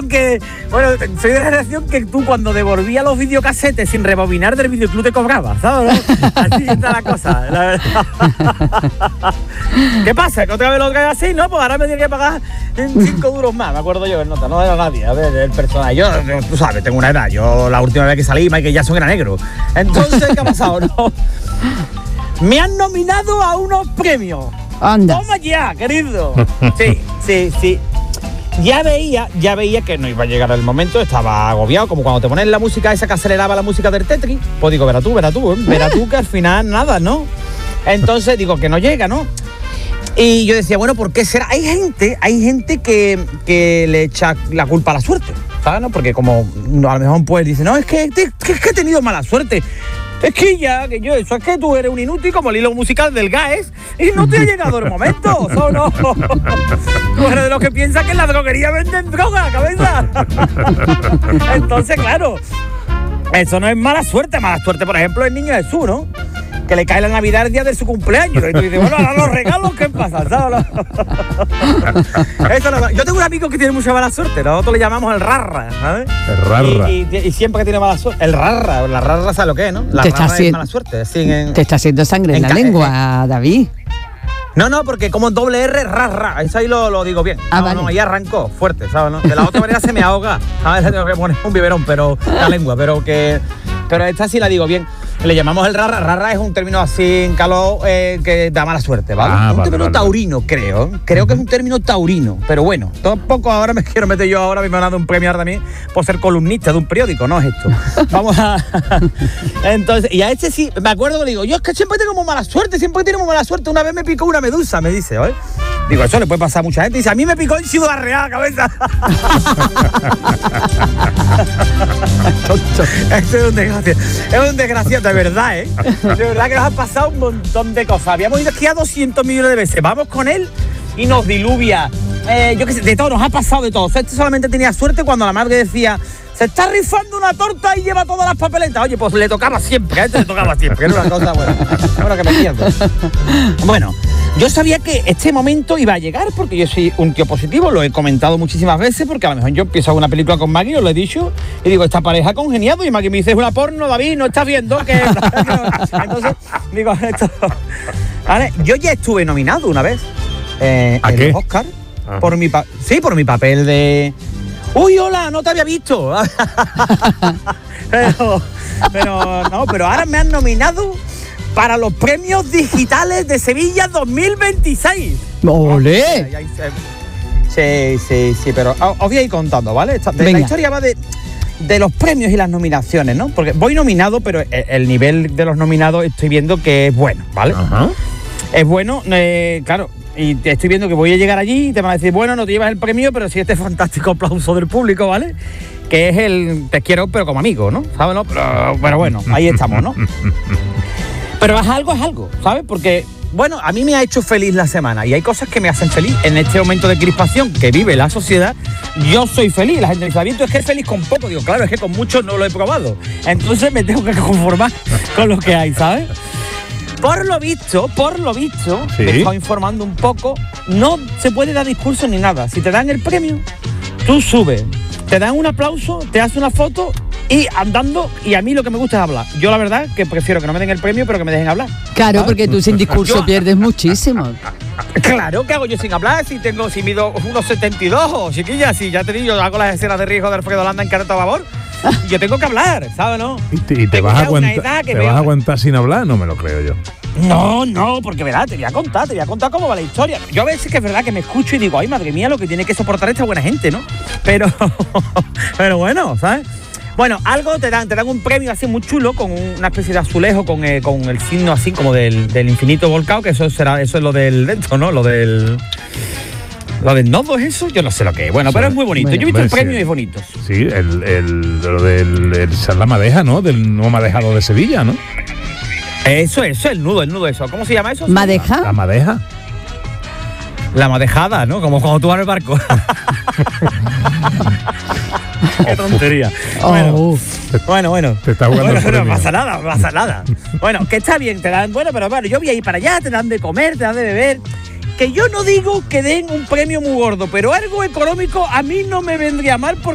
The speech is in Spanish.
generación que... Bueno, soy de la generación que tú cuando devolvías los videocasetes sin rebobinar del videoclub te cobrabas, ¿sabes? Así está la cosa, la verdad. ¿Qué pasa? ¿Que otra vez lo traes así? No, pues ahora me tiene que pagar 5 duros más, me acuerdo yo, nota, no era nadie, a ver, el personaje. Yo, tú sabes, tengo una edad, yo la última vez que salí, Michael Jackson era negro. Entonces, ¿qué ha pasado? No. Me han nominado a unos premios. Anda. Toma ya, querido. Sí. Ya veía que no iba a llegar el momento, estaba agobiado, como cuando te pones la música esa que aceleraba la música del Tetris. Pues digo, verá tú que al final nada, ¿no? Entonces digo que no llega, ¿no? Y yo decía, bueno, ¿por qué será? Hay gente que le echa la culpa a la suerte, ¿sabes? ¿No? Porque como a lo mejor pues dice, no, es que he tenido mala suerte. Es que es que tú eres un inútil como el hilo musical del GAES y no te ha llegado el momento, ¿o no? Tú eres de los que piensa que en la droguería venden droga, cabeza. Entonces, claro, eso no es mala suerte, por ejemplo, el niño Jesús, ¿no? Que le cae la Navidad el día de su cumpleaños. Y tú dices, bueno, ahora los regalos, ¿qué pasa? ¿Sabes? Eso no, yo tengo un amigo que tiene mucha mala suerte. Nosotros le llamamos el rarra, ¿sabes? El rarra. Y siempre que tiene mala suerte. El rarra, la rarra, ¿sabes lo que es, no? La rarra es mala suerte. Te está haciendo sangre en la lengua, David. No, porque como doble R, rarra. Eso ahí lo digo bien. Vale. No, ahí arrancó fuerte, ¿sabes? ¿No? De la otra manera se me ahoga. ¿Sabes? Le tengo que poner un biberón, pero la lengua, pero esta sí la digo bien. Le llamamos el rarra. Rarra es un término así en calor que da mala suerte, ¿vale? Es un término taurino, creo. Creo que es un término taurino. Pero bueno, tampoco ahora me quiero meter yo ahora. Me han dado un premio ahora también por ser columnista de un periódico, no es esto. Vamos a... Entonces, y a este sí, me acuerdo que digo, yo es que siempre tengo mala suerte, Una vez me picó una medusa, me dice, ¿oye? Digo, eso le puede pasar a mucha gente. Dice, a mí me picó y he sido arreada, cabeza. Este es un desgraciado, de verdad, ¿eh? De verdad que nos ha pasado un montón de cosas. Habíamos ido aquí a 200 millones de veces. Vamos con él y nos diluvia. Yo qué sé, de todo, nos ha pasado de todo. Este solamente tenía suerte cuando la madre decía, se está rifando una torta y lleva todas las papeletas. Oye, pues le tocaba siempre, a este le tocaba siempre. Era una cosa buena. Bueno, que me pierdo. Bueno, yo sabía que este momento iba a llegar porque yo soy un tío positivo, lo he comentado muchísimas veces, porque a lo mejor yo empiezo una película con Maggie, os lo he dicho, y digo, esta pareja congeniado, y Maggie me dice, es una porno, David, ¿no estás viendo? Que entonces, digo, esto... ¿Vale? Yo ya estuve nominado una vez en los Oscar por mi papel de... ¡Uy, hola! No te había visto. pero ahora me han nominado para los premios digitales de Sevilla 2026. ¡Olé! Sí, pero os voy a ir contando, ¿vale? La historia va de los premios y las nominaciones, ¿no? Porque voy nominado, pero el nivel de los nominados estoy viendo que es bueno, ¿vale? Ajá. Es bueno, claro. Y te estoy viendo que voy a llegar allí y te van a decir, bueno, no te llevas el premio, pero sí este fantástico aplauso del público, ¿vale? Que es el te quiero, pero como amigo, ¿no? ¿Sabes? ¿No? Pero bueno, ahí estamos, ¿no? Pero es algo, ¿sabes? Porque, bueno, a mí me ha hecho feliz la semana y hay cosas que me hacen feliz. En este momento de crispación que vive la sociedad, yo soy feliz. La gente dice, es que es feliz con poco. Digo, claro, es que con mucho no lo he probado. Entonces me tengo que conformar con lo que hay, ¿sabes? Por lo visto, ¿sí? Me he estado informando un poco, no se puede dar discurso ni nada. Si te dan el premio, tú subes, te dan un aplauso, te haces una foto y andando, y a mí lo que me gusta es hablar. Yo la verdad que prefiero que no me den el premio, pero que me dejen hablar. Claro, ¿sabes? Porque tú sin discurso pierdes muchísimo. Claro, ¿qué hago yo sin hablar? Si mido unos 72, chiquilla, si ya te digo, yo hago las escenas de riesgo de Alfredo Landa en Carreta Babor. Yo tengo que hablar, ¿sabes, no? ¿Y te vas a aguantar sin hablar? No me lo creo yo. No, porque verás, te voy a contar cómo va la historia. Yo a veces que es verdad que me escucho y digo, ay, madre mía, lo que tiene que soportar esta buena gente, ¿no? Pero bueno, ¿sabes? Bueno, algo te dan un premio así muy chulo con una especie de azulejo con el signo así como del infinito volcado, que eso es lo del dentro, ¿no? Lo del nodo, ¿es eso? Yo no sé lo que es. Bueno, pero es muy bonito. Yo he visto el premio y es bonito. Sí, lo del la madeja, ¿no? Del nuevo madejado de Sevilla, ¿no? Eso, el nudo eso. ¿Cómo se llama eso? ¿Madeja? La madeja. La madejada, ¿no? Como cuando tú vas al barco. Qué tontería. Bueno. Te está jugando no pasa nada. Bueno, que está bien, te dan... Bueno, pero bueno, yo voy a ir para allá, te dan de comer, te dan de beber... Que yo no digo que den un premio muy gordo, pero algo económico a mí no me vendría mal porque